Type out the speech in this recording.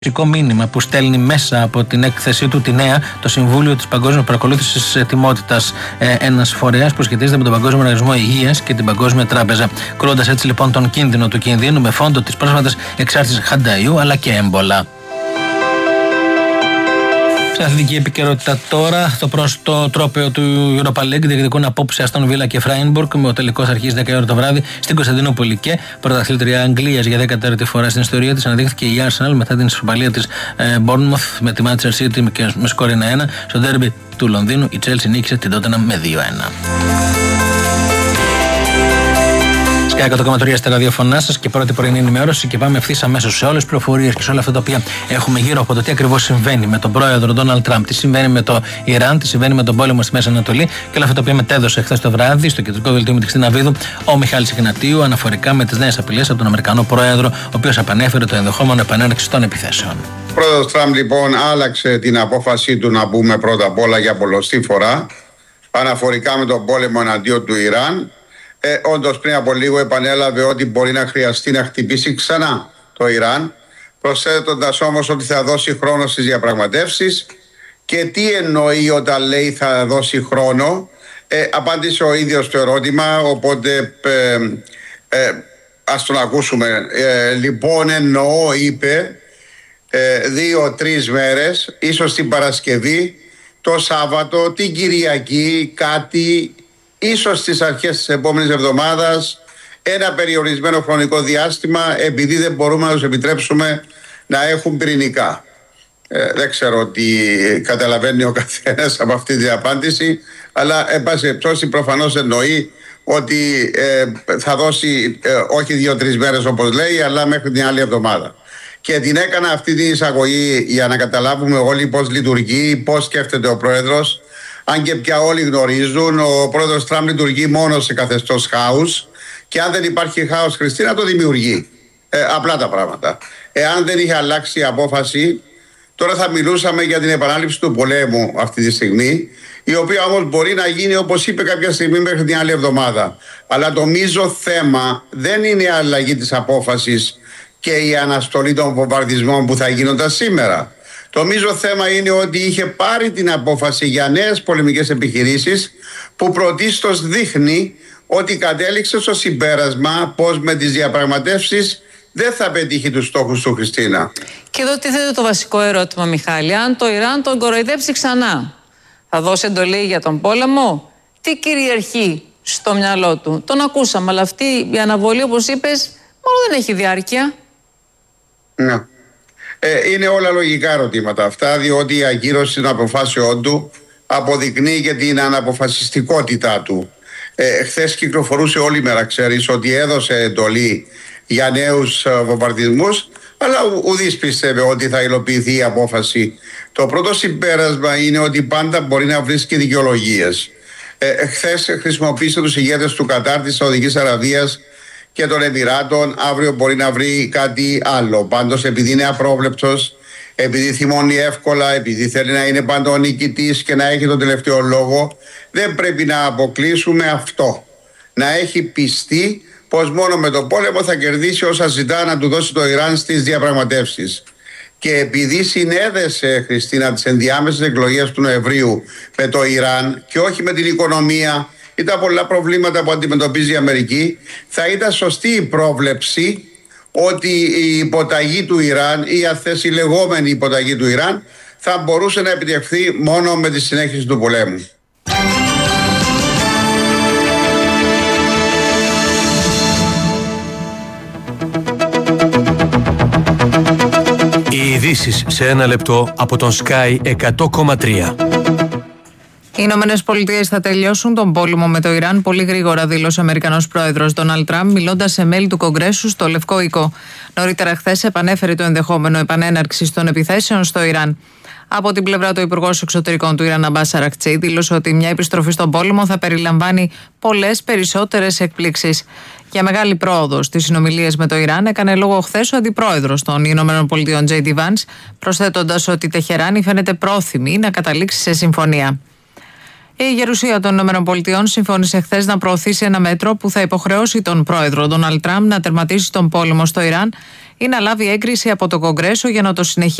Μήνυμα που στέλνει μέσα από την έκθεσή του τη νέα το Συμβούλιο της Παγκόσμιας Παρακολούθησης Ετοιμότητας, ένας φορέας που σχετίζεται με τον Παγκόσμιο Οργανισμό Υγείας και την Παγκόσμια Τράπεζα, κρούοντας έτσι λοιπόν τον κίνδυνο του κινδύνου με φόντο τις πρόσφατες εξάρτησης χανταϊού αλλά και έμπολα. Σε αθλητική επικαιρότητα τώρα, το τρόπαιο του Europa League διεκδικούν απόψε Αστόν Βίλα και Φράινμπουργκ, με ο τελικός αρχής 10 ώρα το βράδυ στην Κωνσταντινούπολη. Και πρωταθλήτρια Αγγλίας για 14η φορά στην ιστορία της αναδείχθηκε η Arsenal μετά την ισοπαλία της Bournemouth με τη Manchester City με σκορ 1-1. Στο ντέρμπι του Λονδίνου η Chelsea νίκησε την Tottenham με 2-1. 100,3 στα ραδιοφωνά σας και πρώτη πρωινή ενημέρωση, και πάμε ευθύς αμέσως σε όλες τις πληροφορίες και σε όλα αυτά τα οποία έχουμε γύρω από το τι ακριβώς συμβαίνει με τον πρόεδρο Ντόναλντ Τραμπ, τι συμβαίνει με το Ιράν, τι συμβαίνει με τον πόλεμο στη Μέση Ανατολή και όλα αυτά τα οποία μετέδωσε χθες το βράδυ στο κεντρικό δελτίο με τη Χριστίνα Βίδου ο Μιχάλης Ιγνατίου αναφορικά με τις νέες απειλές από τον Αμερικανό πρόεδρο, ο οποίος επανέφερε το ενδεχόμενο επανέναρξη των επιθέσεων. Ο πρόεδρος Τραμπ λοιπόν άλλαξε την απόφασή του να μπούμε πρώτα απ' όλα για πολλοστή φορά αναφορικά με τον πόλεμο εναντίον του Ιράν. Όντως πριν από λίγο επανέλαβε ότι μπορεί να χρειαστεί να χτυπήσει ξανά το Ιράν, προσθέτοντας όμως ότι θα δώσει χρόνο στις διαπραγματεύσεις. Και τι εννοεί όταν λέει θα δώσει χρόνο? Απάντησε ο ίδιος το ερώτημα, οπότε ας τον ακούσουμε. Λοιπόν εννοώ, είπε, 2-3 μέρες, ίσως την Παρασκευή, το Σάββατο, την Κυριακή, κάτι, ίσως στις αρχές της επόμενης εβδομάδας, ένα περιορισμένο χρονικό διάστημα, επειδή δεν μπορούμε να τους επιτρέψουμε να έχουν πυρηνικά. Δεν ξέρω τι καταλαβαίνει ο καθένας από αυτή την απάντηση, αλλά εν πάση περιπτώσει προφανώς εννοεί ότι θα δώσει όχι 2-3 μέρες όπως λέει, αλλά μέχρι την άλλη εβδομάδα. Και την έκανα αυτή την εισαγωγή για να καταλάβουμε όλοι πώς λειτουργεί, πώς σκέφτεται ο πρόεδρος. Αν και πια όλοι γνωρίζουν, ο πρόεδρος Τραμπ λειτουργεί μόνο σε καθεστώς χάους, και αν δεν υπάρχει χάος, Χριστίνα, το δημιουργεί. Απλά τα πράγματα. Εάν δεν είχε αλλάξει η απόφαση, τώρα θα μιλούσαμε για την επανάληψη του πολέμου αυτή τη στιγμή, η οποία όμως μπορεί να γίνει, όπως είπε, κάποια στιγμή μέχρι την άλλη εβδομάδα. Αλλά το μείζο θέμα δεν είναι η αλλαγή της απόφασης και η αναστολή των βομβαρδισμών που θα γίνονταν σήμερα. Το μείζο θέμα είναι ότι είχε πάρει την απόφαση για νέες πολεμικές επιχειρήσεις, που πρωτίστως δείχνει ότι κατέληξε στο συμπέρασμα πως με τις διαπραγματεύσεις δεν θα πετύχει τους στόχους του, Χριστίνα. Και εδώ τίθεται το βασικό ερώτημα, Μιχάλη. Αν το Ιράν τον κοροϊδέψει ξανά, θα δώσει εντολή για τον πόλεμο? Τι κυριαρχεί στο μυαλό του? Τον ακούσαμε, αλλά αυτή η αναβολή, όπως είπες, μόνο δεν έχει διάρκεια. Ναι. Είναι όλα λογικά ερωτήματα αυτά, διότι η ακύρωση των αποφάσεών του αποδεικνύει και την αναποφασιστικότητά του. Χθες κυκλοφορούσε όλη μέρα, ξέρεις, ότι έδωσε εντολή για νέους βομβαρδισμούς, αλλά ουδής πίστευε ότι θα υλοποιηθεί η απόφαση. Το πρώτο συμπέρασμα είναι ότι πάντα μπορεί να βρίσκει δικαιολογίες. Χθες χρησιμοποίησε τους ηγέτες του Κατάρ, της Σαουδικής Αραβίας και των Εμιράτων, αύριο μπορεί να βρει κάτι άλλο. Πάντως, επειδή είναι απρόβλεπτος, επειδή θυμώνει εύκολα, επειδή θέλει να είναι πάντα ο νικητής και να έχει τον τελευταίο λόγο, δεν πρέπει να αποκλείσουμε αυτό. Να έχει πιστεί πως μόνο με τον πόλεμο θα κερδίσει όσα ζητά να του δώσει το Ιράν στις διαπραγματεύσεις. Και επειδή συνέδεσε, Χριστίνα, τις ενδιάμεσες εκλογές του Νοεμβρίου με το Ιράν και όχι με την οικονομία ή τα πολλά προβλήματα που αντιμετωπίζει η Αμερική, θα ήταν σωστή η πρόβλεψη ότι η υποταγή του Ιράν ή η λεγόμενη υποταγή του Ιράν θα μπορούσε να επιτευχθεί μόνο με τη συνέχιση του πολέμου. Οι ειδήσεις σε ένα λεπτό από τον Sky 100,3. Οι Ηνωμένες Πολιτείες θα τελειώσουν τον πόλεμο με το Ιράν πολύ γρήγορα, δήλωσε ο Αμερικανός πρόεδρος Ντόναλντ Τραμπ, μιλώντας σε μέλη του Κογκρέσου στο Λευκό Οίκο. Νωρίτερα χθες επανέφερε το ενδεχόμενο επανέναρξης των επιθέσεων στο Ιράν. Από την πλευρά του Υπουργός Εξωτερικών του Ιράν, Αμπάς Αρακτσί, δήλωσε ότι μια επιστροφή στον πόλεμο θα περιλαμβάνει πολλές περισσότερες εκπλήξεις. Για μεγάλη πρόοδο στις συνομιλίες με το Ιράν έκανε λόγο χθες ο αντιπρόεδρος των ΗΠΑ, J.D. Vance, προσθέτοντας ότι η Τεχεράνη φαίνεται πρόθυμη να καταλήξει σε συμφωνία. Η Γερουσία των ΗΠΑ συμφώνησε χθες να προωθήσει ένα μέτρο που θα υποχρεώσει τον πρόεδρο Ντόναλντ Τραμπ να τερματίσει τον πόλεμο στο Ιράν ή να λάβει έγκριση από το Κογκρέσο για να το συνεχίσει.